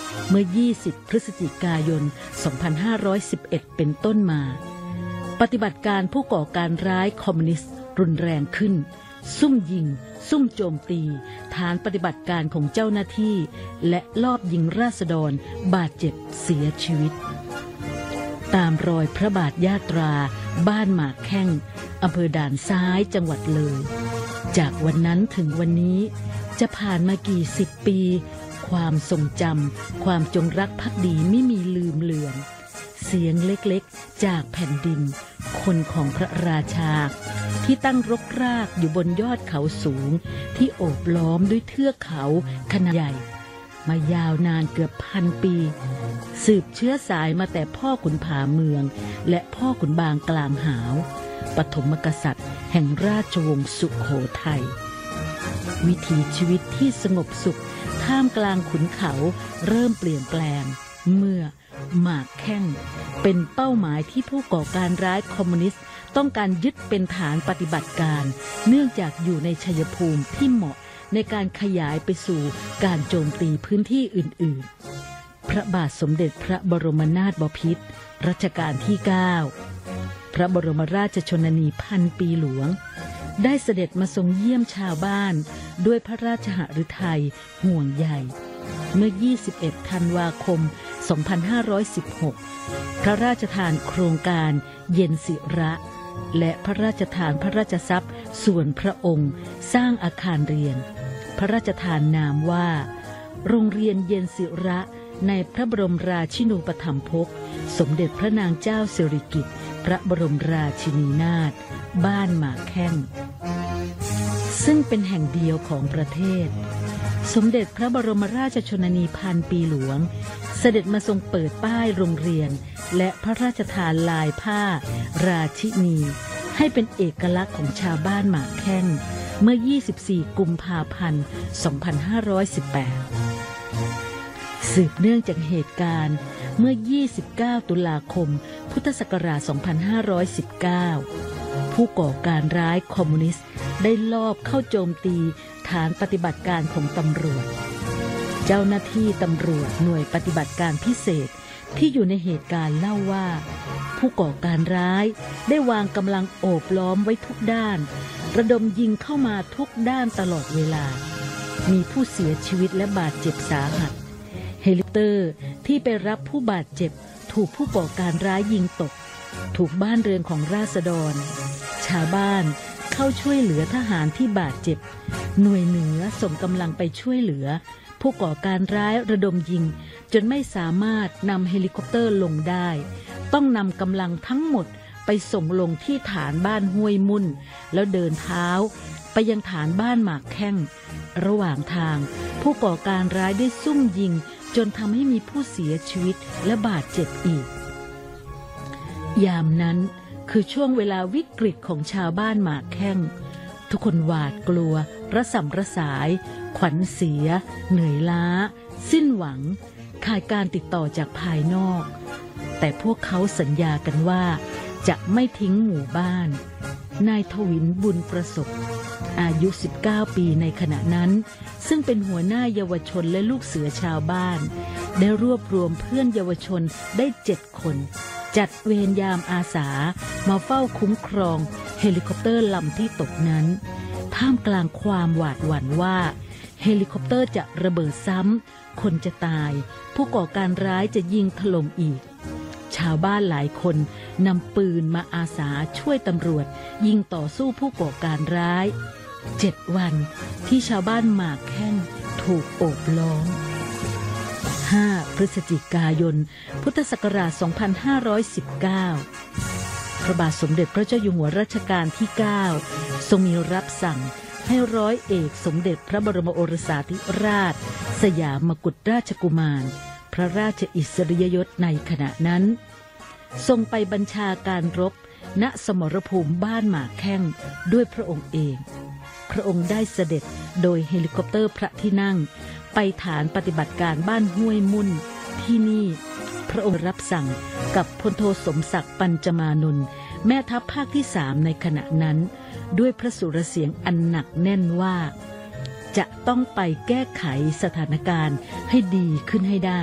เมื่อ 20 พฤศจิกายน 2511 เป็นต้นมาปฏิบัติการผู้ก่อการร้ายคอมมิวนิสต์รุนแรงขึ้นซุ่มยิงซุ่มโจมตีฐานปฏิบัติการของเจ้าหน้าที่และลอบยิงราษฎรบาดเจ็บเสียชีวิตตามรอยพระบาทยาตราบ้านหมากแข้งอำเภอด่านซ้ายจังหวัดเลยจากวันนั้นถึงวันนี้จะผ่านมากี่สิบปีความทรงจำความจงรักภักดีไม่มีลืมเลือนเสียงเล็กๆจากแผ่นดินคนของพระราชาที่ตั้งรกรากอยู่บนยอดเขาสูงที่โอบล้อมด้วยเทือกเขาขนาดใหญ่มายาวนานเกือบ1,000 ปีสืบเชื้อสายมาแต่พ่อขุนผาเมืองและพ่อขุนบางกลางหาวปฐมกษัตริย์แห่งราชวงศ์สุโขทัยวิถีชีวิตที่สงบสุขท่ามกลางขุนเขาเริ่มเปลี่ยนแปลงเมื่อหมากแข้งเป็นเป้าหมายที่ผู้ก่อการร้ายคอมมิวนิสต์ต้องการยึดเป็นฐานปฏิบัติการเนื่องจากอยู่ในชัยภูมิที่เหมาะในการขยายไปสู่การโจมตีพื้นที่อื่นๆพระบาทสมเด็จพระบรมนาถบพิตรรัชกาลที่ 9พระบรมราชชนนีพันปีหลวงได้เสด็จมาทรงเยี่ยมชาวบ้านด้วยพระราชหฤทัยห่วงใยเมื่อ 21 ธันวาคม 2516 พระราชทานโครงการเย็นศิระและพระราชทานพระราชทรัพย์ส่วนพระองค์สร้างอาคารเรียนพระราชทานนามว่าโรงเรียนเย็นศิระในพระบรมราชินูปถัมภกสมเด็จพระนางเจ้าสิริกิติ์พระบรมราชินีนาถบ้านหมากแข้งซึ่งเป็นแห่งเดียวของประเทศสมเด็จพระบรมราชชนนีพันปีหลวงเสด็จมาทรงเปิดป้ายโรงเรียนและพระราชทานลายผ้าราชินีให้เป็นเอกลักษณ์ของชาวบ้านหมากแข้งเมื่อ 24 กุมภาพันธ์ 2518 สืบเนื่องจากเหตุการณ์เมื่อ 29 ตุลาคม พุทธศักราช 2519 ผู้ก่อการร้ายคอมมิวนิสต์ได้ลอบเข้าโจมตีฐานปฏิบัติการของตำรวจเจ้าหน้าที่ตำรวจหน่วยปฏิบัติการพิเศษที่อยู่ในเหตุการณ์เล่าว่าผู้ก่อการร้ายได้วางกำลังโอบล้อมไว้ทุกด้านระดมยิงเข้ามาทุกด้านตลอดเวลามีผู้เสียชีวิตและบาดเจ็บสาหัสเฮลิคอปเตอร์ที่ไปรับผู้บาดเจ็บถูกผู้ก่อการร้ายยิงตกถูกบ้านเรือนของราษฎรชาวบ้านเข้าช่วยเหลือทหารที่บาดเจ็บหน่วยเหนือส่งกำลังไปช่วยเหลือผู้ก่อการร้ายระดมยิงจนไม่สามารถนำเฮลิคอปเตอร์ลงได้ต้องนำกำลังทั้งหมดไปส่งลงที่ฐานบ้านห้วยมุ่นแล้วเดินเท้าไปยังฐานบ้านหมากแข้งระหว่างทางผู้ก่อการร้ายได้ซุ่มยิงจนทำให้มีผู้เสียชีวิตและบาดเจ็บอีกยามนั้นคือช่วงเวลาวิกฤตของชาวบ้านหมากแข้งทุกคนหวาดกลัวระส่ำระสายขวัญเสียเหนื่อยล้าสิ้นหวังขาดการติดต่อจากภายนอกแต่พวกเขาสัญญากันว่าจะไม่ทิ้งหมู่บ้านนายทวินบุญประสบอายุ19 ปีในขณะนั้นซึ่งเป็นหัวหน้าเยาวชนและลูกเสือชาวบ้านได้รวบรวมเพื่อนเยาวชนได้7 คนจัดเวรยามอาสามาเฝ้าคุ้มครองเฮลิคอปเตอร์ลำที่ตกนั้นท่ามกลางความหวาดหวั่นว่าเฮลิคอปเตอร์จะระเบิดซ้ำคนจะตายผู้ก่อการร้ายจะยิงถล่มอีกชาวบ้านหลายคนนำปืนมาอาสาช่วยตำรวจยิงต่อสู้ผู้ก่อการร้าย7 วันที่ชาวบ้านหมากแข้งถูกโอบล้อม5 พฤศจิกายน พุทธศักราช 2519 พระบาทสมเด็จพระเจ้าอยู่หัวรัชกาลที่ 9 ทรงมีรับสั่งให้ร้อยเอกสมเด็จพระบรมโอรสาธิราชสยามกุฎราชกุมารพระราชอิสริยยศในขณะนั้นทรงไปบัญชาการรบณสมรภูมิบ้านหมากแข้งด้วยพระองค์เองพระองค์ได้เสด็จโดยเฮลิคอปเตอร์พระที่นั่งไปฐานปฏิบัติการบ้านห้วยมุ่นที่นี่พระองค์รับสั่งกับพลโทสมศักดิ์ปัญจมานนท์แม่ทัพภาคที่ 3ในขณะนั้นด้วยพระสุรเสียงอันหนักแน่นว่าจะต้องไปแก้ไขสถานการณ์ให้ดีขึ้นให้ได้